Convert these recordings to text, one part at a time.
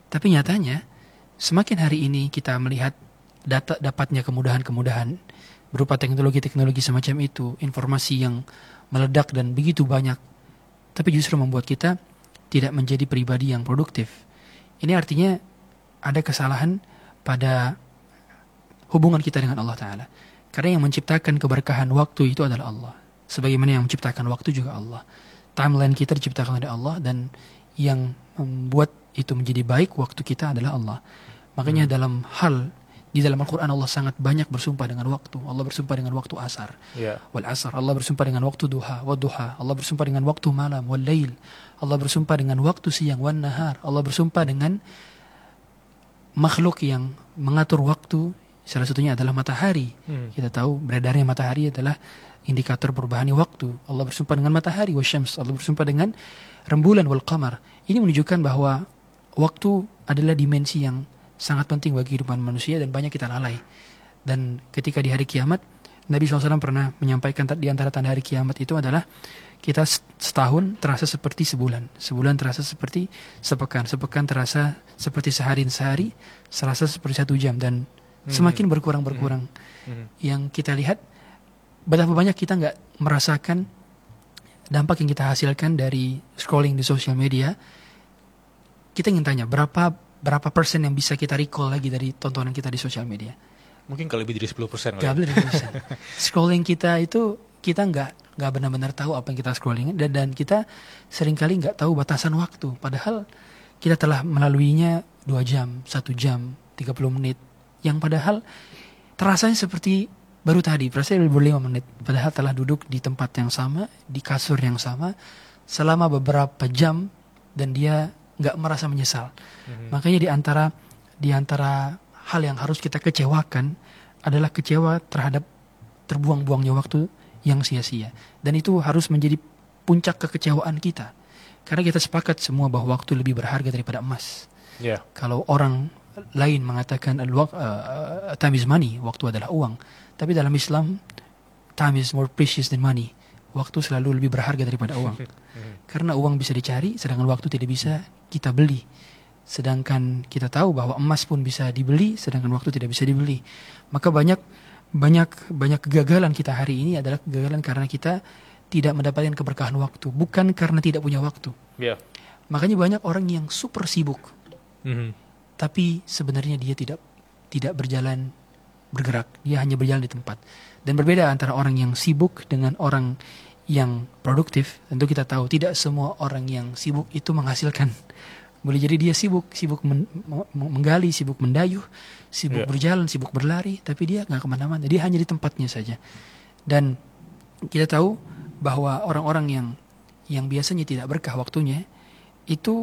Tapi nyatanya semakin hari ini kita melihat dapatnya kemudahan-kemudahan berupa teknologi-teknologi semacam itu, informasi yang meledak dan begitu banyak, tapi justru membuat kita tidak menjadi pribadi yang produktif. Ini artinya ada kesalahan pada hubungan kita dengan Allah Ta'ala. Karena yang menciptakan keberkahan waktu itu adalah Allah. Sebagaimana yang menciptakan waktu juga Allah. Timeline kita diciptakan oleh Allah, dan yang membuat itu menjadi baik waktu kita adalah Allah. Makanya di dalam Al-Quran Allah sangat banyak bersumpah dengan waktu. Allah bersumpah dengan waktu asar, wal asar. Allah bersumpah dengan waktu duha, wad duha. Allah bersumpah dengan waktu malam, wal lail. Allah bersumpah dengan waktu siang, wan nahar. Allah bersumpah dengan makhluk yang mengatur waktu. Salah satunya adalah matahari. Kita tahu beredarnya matahari adalah indikator perubahan waktu. Allah bersumpah dengan matahari, wasyams. Allah bersumpah dengan rembulan, wal qamar. Ini menunjukkan bahwa waktu adalah dimensi yang sangat penting bagi kehidupan manusia dan banyak kita lalai. Dan ketika di hari kiamat, Nabi SAW pernah menyampaikan di antara tanda hari kiamat itu adalah kita setahun terasa seperti sebulan, sebulan terasa seperti sepekan, sepekan terasa seperti sehari, serasa seperti 1 jam, dan semakin berkurang. Yang kita lihat betapa banyak kita nggak merasakan dampak yang kita hasilkan dari scrolling di sosial media. Kita ingin tanya berapa persen yang bisa kita recall lagi dari tontonan kita di sosial media? Mungkin kalau lebih dari 10%. Gak lebih dari 10%. Scrolling kita itu, kita nggak benar-benar tahu apa yang kita scrolling, dan kita seringkali nggak tahu batasan waktu. Padahal kita telah melaluinya 2 jam, 1 jam, 30 menit. Yang padahal terasanya seperti baru tadi, perasaan baru 5 menit. Padahal telah duduk di tempat yang sama, di kasur yang sama, selama beberapa jam, dan dia nggak merasa menyesal. Makanya di antara hal yang harus kita kecewakan adalah kecewa terhadap terbuang-buangnya waktu yang sia-sia. Dan itu harus menjadi puncak kekecewaan kita. Karena kita sepakat semua bahwa waktu lebih berharga daripada emas. Kalau orang lain mengatakan time is money, waktu adalah uang. Tapi dalam Islam, time is more precious than money. Waktu selalu lebih berharga daripada uang. Karena uang bisa dicari, sedangkan waktu tidak bisa kita beli. Sedangkan kita tahu bahwa emas pun bisa dibeli, sedangkan waktu tidak bisa dibeli. Maka banyak kegagalan kita hari ini adalah kegagalan karena kita tidak mendapatkan keberkahan waktu, bukan karena tidak punya waktu. Makanya banyak orang yang super sibuk, tapi sebenarnya dia tidak bergerak, dia hanya berjalan di tempat. Dan berbeda antara orang yang sibuk dengan orang yang produktif. Tentu kita tahu tidak semua orang yang sibuk itu menghasilkan. Boleh jadi dia sibuk menggali, sibuk mendayuh, sibuk berjalan, sibuk berlari, tapi dia nggak kemana-mana. Dia hanya di tempatnya saja. Dan kita tahu bahwa orang-orang yang biasanya tidak berkah waktunya itu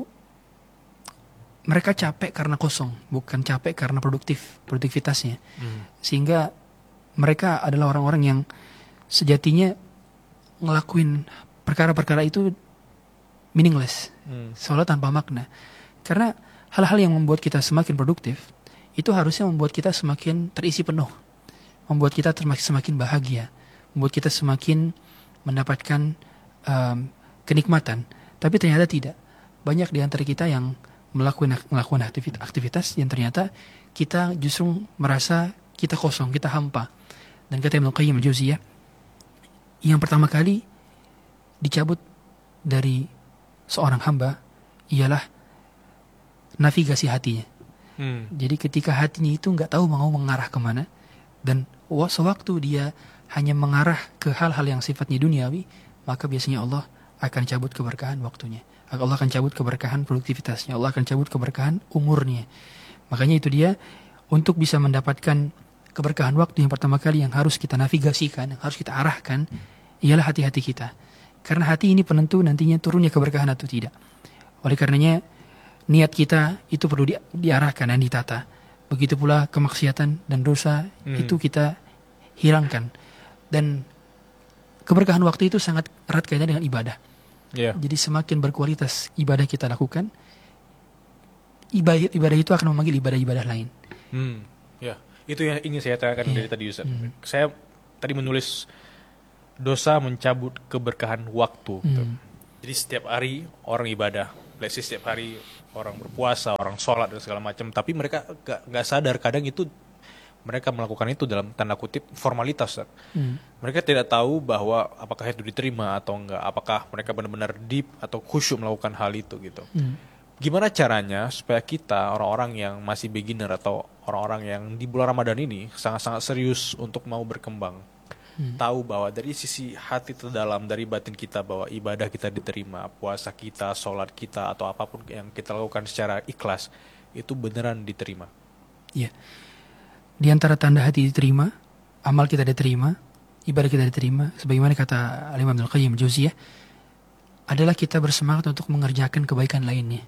mereka capek karena kosong, bukan capek karena produktivitasnya. Sehingga mereka adalah orang-orang yang sejatinya ngelakuin perkara-perkara itu meaningless, seolah tanpa makna. Karena hal-hal yang membuat kita semakin produktif itu harusnya membuat kita semakin terisi penuh, membuat kita semakin bahagia, membuat kita semakin mendapatkan kenikmatan. Tapi ternyata tidak. Banyak di antara kita yang melakukan aktivitas yang ternyata kita justru merasa kita kosong, kita hampa. Dan kata Ibnu Qayyim al-Jauziyah, yang pertama kali dicabut dari seorang hamba ialah navigasi hatinya. Jadi ketika hatinya itu nggak tahu mau mengarah kemana, dan sewaktu dia hanya mengarah ke hal-hal yang sifatnya duniawi, maka biasanya Allah akan cabut keberkahan waktunya. Allah akan cabut keberkahan produktivitasnya. Allah akan cabut keberkahan umurnya. Makanya itu dia, untuk bisa mendapatkan keberkahan waktu yang pertama kali yang harus kita navigasikan, yang harus kita arahkan, ialah hati-hati kita. Karena hati ini penentu nantinya turunnya keberkahan atau tidak. Oleh karenanya, niat kita itu perlu diarahkan dan ditata. Begitu pula kemaksiatan dan dosa itu kita hilangkan. Dan keberkahan waktu itu sangat erat kaitannya dengan ibadah. Jadi semakin berkualitas ibadah kita lakukan, ibadah itu akan memanggil ibadah-ibadah lain. Itu yang ingin saya tanyakan dari tadi, Ustaz. Saya tadi menulis dosa mencabut keberkahan waktu. Jadi setiap hari orang ibadah, let's say setiap hari orang berpuasa, orang sholat dan segala macam, tapi mereka nggak sadar kadang itu mereka melakukan itu dalam tanda kutip formalitas. Mereka tidak tahu bahwa apakah itu diterima atau enggak, apakah mereka benar-benar deep atau khusyuk melakukan hal itu gitu. Gimana caranya supaya kita orang-orang yang masih beginner atau orang-orang yang di bulan Ramadan ini sangat-sangat serius untuk mau berkembang, tahu bahwa dari sisi hati terdalam, dari batin kita, bahwa ibadah kita diterima, puasa kita, sholat kita, atau apapun yang kita lakukan secara ikhlas itu beneran diterima. Iya. Di antara tanda hati diterima, amal kita diterima, ibadah kita diterima, sebagaimana kata Imam Ibnul Qayyim Jauziyah, adalah kita bersemangat untuk mengerjakan kebaikan lainnya.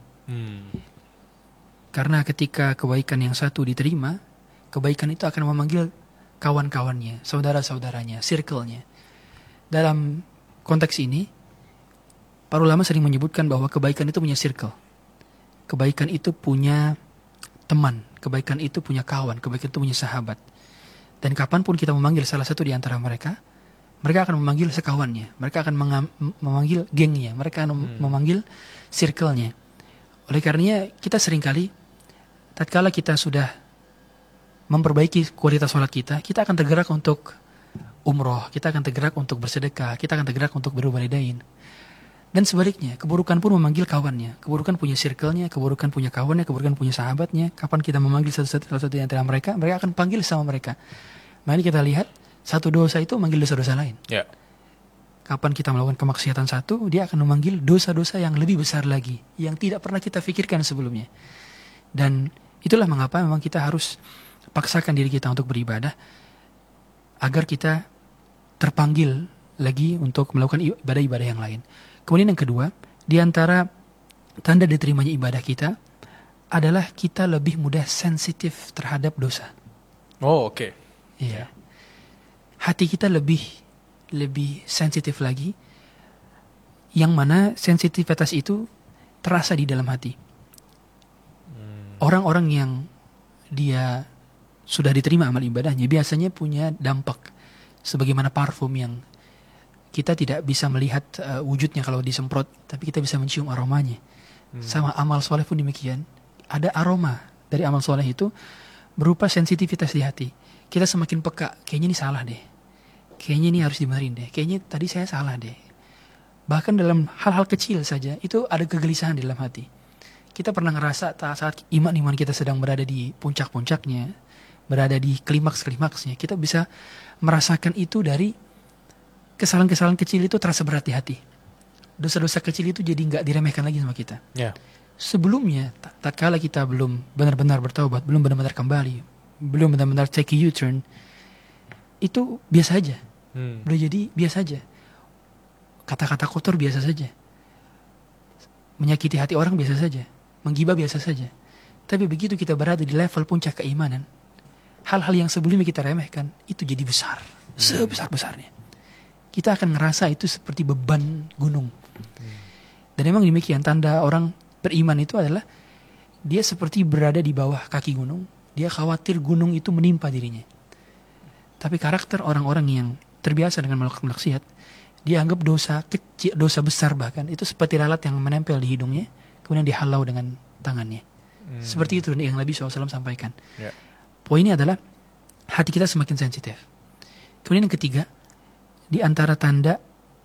Karena ketika kebaikan yang satu diterima, kebaikan itu akan memanggil kawan-kawannya, saudara-saudaranya, circle-nya. Dalam konteks ini, para ulama sering menyebutkan bahwa kebaikan itu punya circle. Kebaikan itu punya teman, kebaikan itu punya kawan, kebaikan itu punya sahabat. Dan kapanpun kita memanggil salah satu di antara mereka, mereka akan memanggil sekawannya, mereka akan memanggil gengnya, mereka akan memanggil circle-nya. Oleh karenanya, kita seringkali, tatkala kita sudah memperbaiki kualitas sholat kita akan tergerak untuk umroh, kita akan tergerak untuk bersedekah, kita akan tergerak untuk berwalidain. Dan sebaliknya, keburukan pun memanggil kawannya, keburukan punya circle-nya, keburukan punya kawannya, keburukan punya sahabatnya. Kapan kita memanggil salah satu di antara mereka, mereka akan panggil sama mereka. Mari kita lihat, satu dosa itu memanggil dosa-dosa lain. Yeah. Kapan kita melakukan kemaksiatan satu, dia akan memanggil dosa-dosa yang lebih besar lagi, yang tidak pernah kita pikirkan sebelumnya. Dan itulah mengapa memang kita harus paksakan diri kita untuk beribadah agar kita terpanggil lagi untuk melakukan ibadah-ibadah yang lain. Kemudian yang kedua, di antara tanda diterimanya ibadah kita adalah kita lebih mudah sensitif terhadap dosa. Oh, oke. Iya. Hati kita lebih sensitif lagi, yang mana sensitivitas itu terasa di dalam hati. Orang-orang yang dia sudah diterima amal ibadahnya biasanya punya dampak sebagaimana parfum yang kita tidak bisa melihat wujudnya kalau disemprot, tapi kita bisa mencium aromanya. Sama amal soleh pun demikian, ada aroma dari amal soleh itu berupa sensitivitas di hati. Kita semakin peka, kayaknya ini salah deh, kayaknya ini harus dibenerin deh, kayaknya tadi saya salah deh. Bahkan dalam hal-hal kecil saja itu ada kegelisahan di dalam hati. Kita pernah ngerasa saat iman kita sedang berada di puncak-puncaknya, berada di klimaks-klimaksnya, kita bisa merasakan itu dari kesalahan-kesalahan kecil itu terasa berat di hati. Dosa-dosa kecil itu jadi nggak diremehkan lagi sama kita. Yeah. Sebelumnya, tatkala kita belum benar-benar bertaubat, belum benar-benar kembali, belum benar-benar take a U-turn, itu biasa aja. Udah jadi biasa aja. Kata-kata kotor biasa saja. Menyakiti hati orang biasa saja. Menggibah biasa saja. Tapi begitu kita berada di level puncak keimanan, hal-hal yang sebelumnya kita remehkan itu jadi besar, sebesar-besarnya. Kita akan ngerasa itu seperti beban gunung. Dan memang demikian, tanda orang beriman itu adalah dia seperti berada di bawah kaki gunung. Dia khawatir gunung itu menimpa dirinya. Tapi karakter orang-orang yang terbiasa dengan melakukan maksiat, dia anggap dosa kecil, dosa besar bahkan itu seperti lalat yang menempel di hidungnya, kemudian dihalau dengan tangannya. Seperti itu yang Nabi SAW sampaikan. Yeah. Poinnya adalah hati kita semakin sensitif. Kemudian yang ketiga, di antara tanda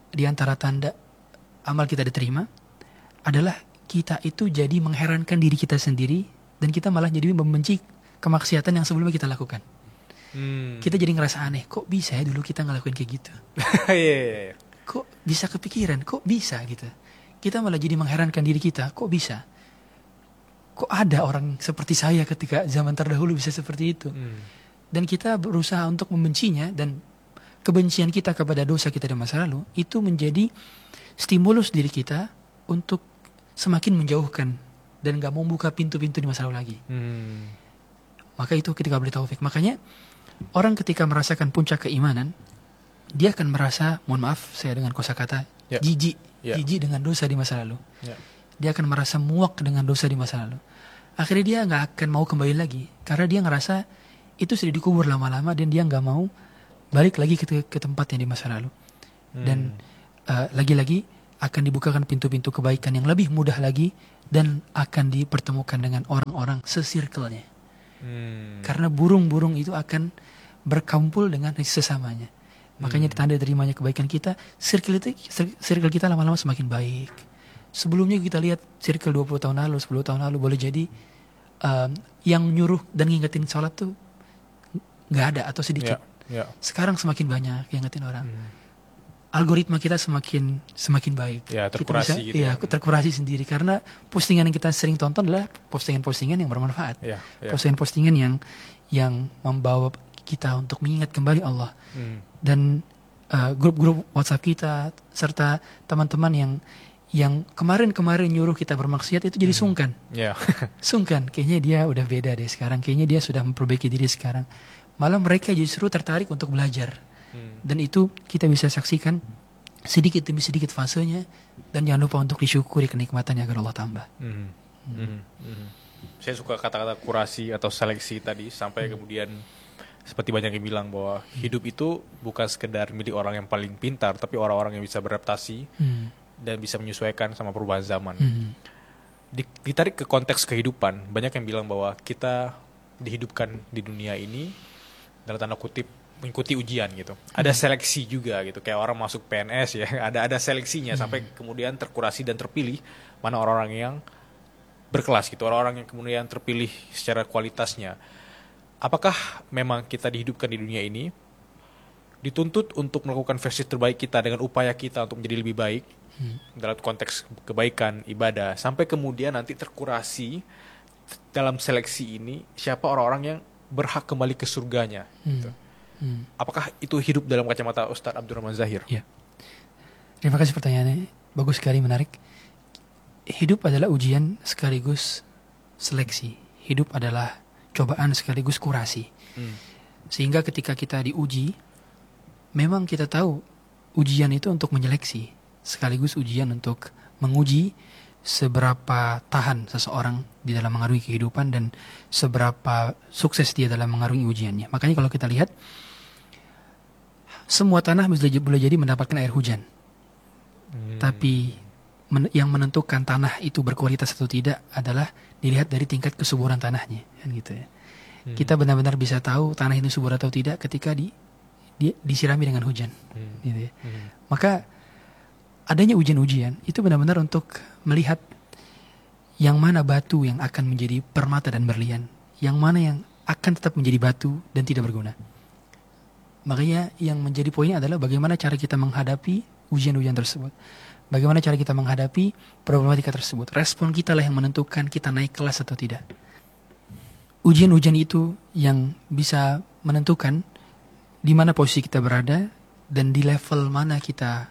amal kita diterima adalah kita itu jadi mengherankan diri kita sendiri, dan kita malah jadi membenci kemaksiatan yang sebelumnya kita lakukan. Kita jadi ngerasa aneh, kok bisa ya dulu kita ngelakuin kayak gitu. Yeah. Kok bisa kepikiran, kok bisa gitu. Kita malah jadi mengherankan diri kita, kok bisa. Kok ada orang seperti saya ketika zaman terdahulu bisa seperti itu. Dan kita berusaha untuk membencinya, dan kebencian kita kepada dosa kita di masa lalu itu menjadi stimulus diri kita untuk semakin menjauhkan dan gak mau buka pintu-pintu di masa lalu lagi. Maka itu ketika beli taufik. Makanya orang ketika merasakan puncak keimanan, dia akan merasa, mohon maaf saya dengan kosakata, jijik dengan dosa di masa lalu. Dia akan merasa muak dengan dosa di masa lalu. Akhirnya dia gak akan mau kembali lagi, karena dia ngerasa itu sudah dikubur lama-lama, dan dia gak mau balik lagi ke tempatnya di masa lalu. Dan lagi-lagi akan dibukakan pintu-pintu kebaikan yang lebih mudah lagi dan akan dipertemukan dengan orang-orang sesirkelnya. Karena burung-burung itu akan berkumpul dengan sesamanya. Makanya tanda terimanya kebaikan kita, circle kita lama-lama semakin baik. Sebelumnya kita lihat circle 20 tahun lalu, 10 tahun lalu, boleh jadi yang nyuruh dan ngingetin sholat tuh nggak ada atau sedikit. Sekarang semakin banyak yang ngingetin orang. Algoritma kita semakin baik. Terkurasi kita bisa, terkurasi sendiri karena postingan yang kita sering tonton adalah postingan-postingan yang bermanfaat. Postingan-postingan yang membawa kita untuk mengingat kembali Allah. Dan grup-grup WhatsApp kita serta teman-teman yang kemarin nyuruh kita bermaksiat itu jadi sungkan. Sungkan, kayaknya dia udah beda deh sekarang. Kayaknya dia sudah memperbaiki diri sekarang. Malah mereka justru tertarik untuk belajar. Dan itu kita bisa saksikan sedikit demi sedikit fasenya. Dan jangan lupa untuk disyukuri kenikmatannya agar Allah tambah. Saya suka kata-kata kurasi atau seleksi tadi. Sampai kemudian seperti banyak yang bilang bahwa hidup itu bukan sekedar milik orang yang paling pintar, tapi orang-orang yang bisa beradaptasi dan bisa menyesuaikan sama perubahan zaman. Ditarik ke konteks kehidupan, banyak yang bilang bahwa kita dihidupkan di dunia ini dalam tanda kutip mengikuti ujian gitu. Ada seleksi juga gitu. Kayak orang masuk PNS ya, ada seleksinya sampai kemudian terkurasi dan terpilih mana orang-orang yang berkelas gitu, orang-orang yang kemudian terpilih secara kualitasnya. Apakah memang kita dihidupkan di dunia ini dituntut untuk melakukan versi terbaik kita dengan upaya kita untuk menjadi lebih baik dalam konteks kebaikan, ibadah, sampai kemudian nanti terkurasi dalam seleksi ini siapa orang-orang yang berhak kembali ke surganya gitu. Apakah itu hidup dalam kacamata Ustadz Abdurrahman Zahir? Ya. Terima kasih pertanyaannya, bagus sekali, menarik. Hidup adalah ujian sekaligus seleksi. Hidup adalah cobaan sekaligus kurasi. Sehingga ketika kita diuji, memang kita tahu ujian itu untuk menyeleksi, sekaligus ujian untuk menguji seberapa tahan seseorang di dalam mengarungi kehidupan dan seberapa sukses dia dalam mengarungi ujiannya. Makanya kalau kita lihat, semua tanah boleh jadi mendapatkan air hujan. Tapi yang menentukan tanah itu berkualitas atau tidak adalah dilihat dari tingkat kesuburan tanahnya, kan gitu ya. Kita benar-benar bisa tahu tanah itu subur atau tidak ketika disirami dengan hujan, gitu ya. Maka adanya ujian-ujian itu benar-benar untuk melihat yang mana batu yang akan menjadi permata dan berlian, yang mana yang akan tetap menjadi batu dan tidak berguna. Makanya yang menjadi poinnya adalah bagaimana cara kita menghadapi ujian-ujian tersebut. Bagaimana cara kita menghadapi problematika tersebut. Respon kita lah yang menentukan kita naik kelas atau tidak. Ujian-ujian itu yang bisa menentukan di mana posisi kita berada dan di level mana kita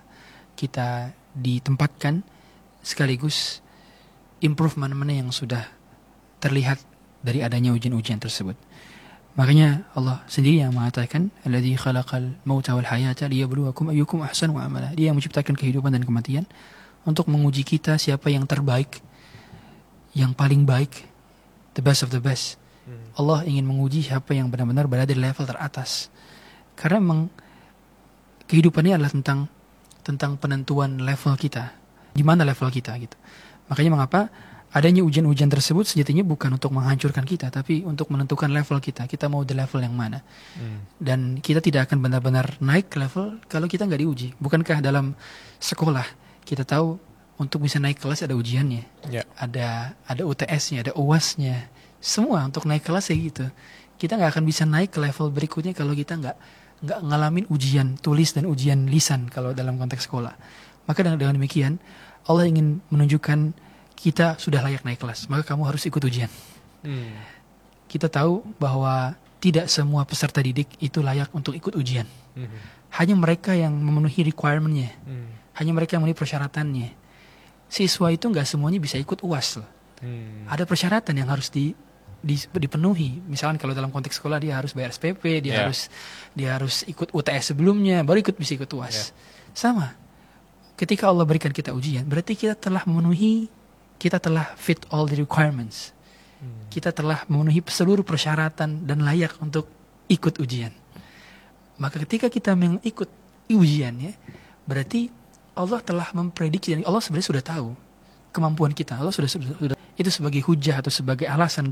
ditempatkan, sekaligus improvement mana yang sudah terlihat dari adanya ujian-ujian tersebut. Makanya Allah sendiri yang mengatakan, alladzi khalaqal mauta wal hayata liyabluwakum ayyukum ahsanu amala. Dia yang menciptakan kehidupan dan kematian untuk menguji kita siapa yang terbaik, yang paling baik, the best of the best. Allah ingin menguji siapa yang benar-benar berada di level teratas. Karena memang kehidupannya adalah tentang penentuan level kita, di mana level kita gitu. Makanya mengapa adanya ujian-ujian tersebut sejatinya bukan untuk menghancurkan kita, tapi untuk menentukan level kita. Kita mau di level yang mana. Dan kita tidak akan benar-benar naik level kalau kita nggak diuji. Bukankah dalam sekolah kita tahu untuk bisa naik kelas ada ujiannya, ada UTS-nya, ada UAS-nya, semua untuk naik kelas ya gitu. Kita nggak akan bisa naik ke level berikutnya kalau kita nggak ngalamin ujian tulis dan ujian lisan kalau dalam konteks sekolah. Maka dengan demikian Allah ingin menunjukkan kita sudah layak naik kelas, maka kamu harus ikut ujian. Kita tahu bahwa tidak semua peserta didik itu layak untuk ikut ujian. Hanya mereka yang memenuhi requirement-nya, hanya mereka yang memenuhi persyaratannya. Siswa itu nggak semuanya bisa ikut UAS loh. Ada persyaratan yang harus dipenuhi. Misalkan kalau dalam konteks sekolah dia harus bayar SPP, dia harus ikut UTS sebelumnya, baru bisa ikut UAS. Sama. Ketika Allah berikan kita ujian, berarti kita telah fit all the requirements. Kita telah memenuhi seluruh persyaratan dan layak untuk ikut ujian. Maka ketika kita mengikut ujiannya, berarti Allah telah memprediksi dan Allah sebenarnya sudah tahu kemampuan kita. Allah sudah itu sebagai hujah atau sebagai alasan